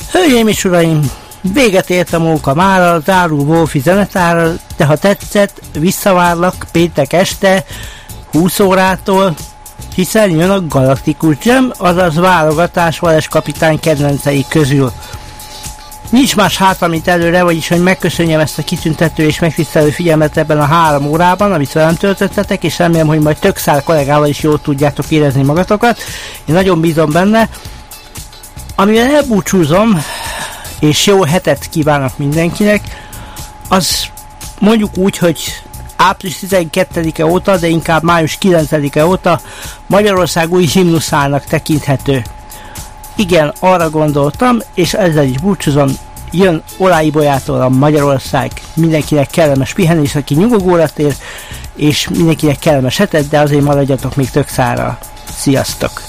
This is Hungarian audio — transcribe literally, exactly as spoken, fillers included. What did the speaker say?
Hölgyeim és uraim, véget ért a móka mára, zárul Wolfi zenetárral, de ha tetszett, visszavárlak péntek este húsz órától, hiszen jön a Galaktikus Jam, azaz válogatás Vales kapitány kedvencei közül. Nincs más hátra, mint előre, vagyis hogy megköszönjem ezt a kitüntető és megtisztelő figyelmet ebben a három órában, amit velem töltöttetek, és remélem, hogy majd tök szár kollégával is jól tudjátok érezni magatokat. Én nagyon bízom benne. Amivel elbúcsúzom, és jó hetet kívánok mindenkinek, az mondjuk úgy, hogy április tizenkettedike óta, de inkább május kilencedike óta Magyarország új himnuszának tekinthető. Igen, arra gondoltam, és ezzel is búcsúzom, jön Olái Bolyától a Magyarország. Mindenkinek kellemes pihenés, aki nyugodóra tér, és mindenkinek kellemes hetet, de azért maradjatok még tök szárral. Sziasztok!